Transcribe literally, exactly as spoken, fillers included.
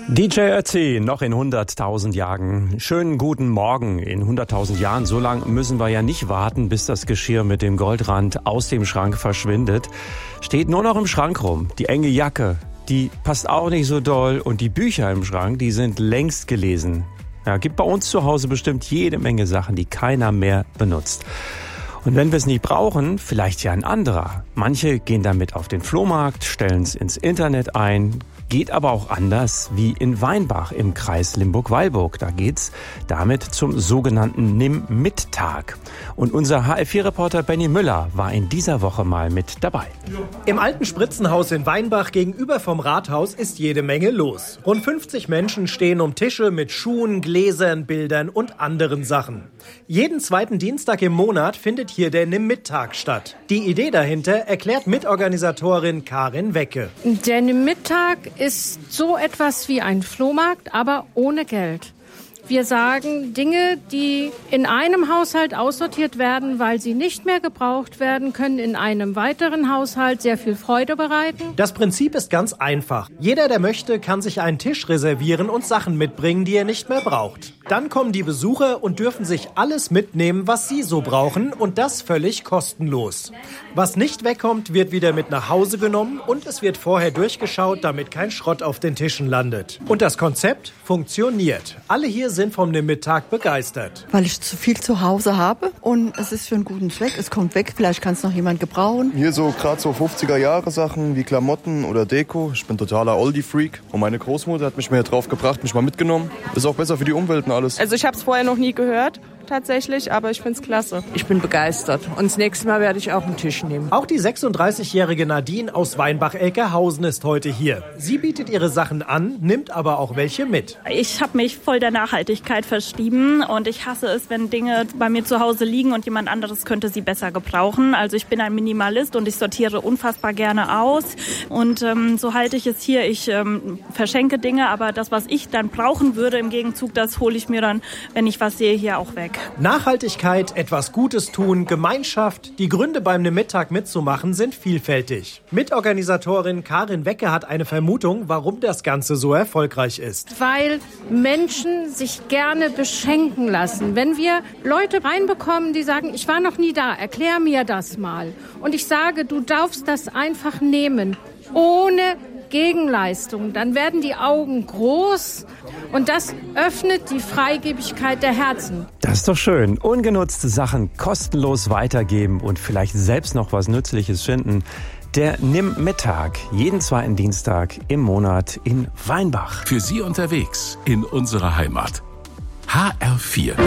D J Ötzi, noch in hunderttausend Jahren. Schönen guten Morgen. In hunderttausend Jahren, so lang müssen wir ja nicht warten, bis das Geschirr mit dem Goldrand aus dem Schrank verschwindet. Steht nur noch im Schrank rum. Die enge Jacke, die passt auch nicht so doll. Und die Bücher im Schrank, die sind längst gelesen. Ja, gibt bei uns zu Hause bestimmt jede Menge Sachen, die keiner mehr benutzt. Und wenn wir es nicht brauchen, vielleicht ja ein anderer. Manche gehen damit auf den Flohmarkt, stellen es ins Internet ein. Geht aber auch anders wie in Weinbach im Kreis Limburg-Weilburg. Da geht's damit zum sogenannten Nimm-Mit-Tag. Und unser H F vier Reporter Benny Müller war in dieser Woche mal mit dabei. Im alten Spritzenhaus in Weinbach gegenüber vom Rathaus ist jede Menge los. Rund fünfzig Menschen stehen um Tische mit Schuhen, Gläsern, Bildern und anderen Sachen. Jeden zweiten Dienstag im Monat findet hier der Nimm-Mit-Tag statt. Die Idee dahinter erklärt Mitorganisatorin Karin Wecke. Der Nimm-Mit-Tag ist so etwas wie ein Flohmarkt, aber ohne Geld. Wir sagen, Dinge, die in einem Haushalt aussortiert werden, weil sie nicht mehr gebraucht werden, können in einem weiteren Haushalt sehr viel Freude bereiten. Das Prinzip ist ganz einfach. Jeder, der möchte, kann sich einen Tisch reservieren und Sachen mitbringen, die er nicht mehr braucht. Dann kommen die Besucher und dürfen sich alles mitnehmen, was sie so brauchen, und das völlig kostenlos. Was nicht wegkommt, wird wieder mit nach Hause genommen und es wird vorher durchgeschaut, damit kein Schrott auf den Tischen landet. Und das Konzept funktioniert. Alle hier sind vom Nimm-Mit-Tag begeistert. Weil ich zu viel zu Hause habe und es ist für einen guten Zweck. Es kommt weg, vielleicht kann es noch jemand gebrauchen. Hier so gerade so fünfziger-Jahre-Sachen wie Klamotten oder Deko. Ich bin totaler Oldie-Freak und meine Großmutter hat mich mehr drauf gebracht, mich mal mitgenommen. Ist auch besser für die Umwelt und alles. Also ich habe es vorher noch nie gehört, tatsächlich, aber ich finde es klasse. Ich bin begeistert und das nächste Mal werde ich auch einen Tisch nehmen. Auch die sechsunddreißigjährige Nadine aus Weinbach-Elkerhausen ist heute hier. Sie bietet ihre Sachen an, nimmt aber auch welche mit. Ich habe mich voll der Nachhaltigkeit verschrieben und ich hasse es, wenn Dinge bei mir zu Hause liegen und jemand anderes könnte sie besser gebrauchen. Also ich bin ein Minimalist und ich sortiere unfassbar gerne aus und ähm, so halte ich es hier. Ich ähm, verschenke Dinge, aber das, was ich dann brauchen würde im Gegenzug, das hole ich mir dann, wenn ich was sehe, hier auch weg. Nachhaltigkeit, etwas Gutes tun, Gemeinschaft. Die Gründe beim Nimm-Mit-Tag mitzumachen sind vielfältig. Mitorganisatorin Karin Wecke hat eine Vermutung, warum das Ganze so erfolgreich ist. Weil Menschen sich gerne beschenken lassen. Wenn wir Leute reinbekommen, die sagen, ich war noch nie da, erklär mir das mal. Und ich sage, du darfst das einfach nehmen, ohne Gegenleistung, dann werden die Augen groß und das öffnet die Freigebigkeit der Herzen. Das ist doch schön. Ungenutzte Sachen kostenlos weitergeben und vielleicht selbst noch was Nützliches finden. Der Nimm-Mit-Tag, jeden zweiten Dienstag im Monat in Weinbach. Für Sie unterwegs in unserer Heimat. H R vier.